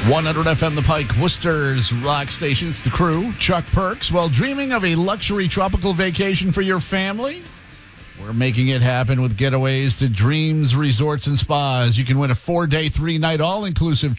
100 FM The Pike, Worcester's rock station. It's the Crew, Chuck Perks. While dreaming of a luxury tropical vacation for your family, we're making it happen with getaways to Dreams Resorts and Spas. You can win a 4-day, 3-night all-inclusive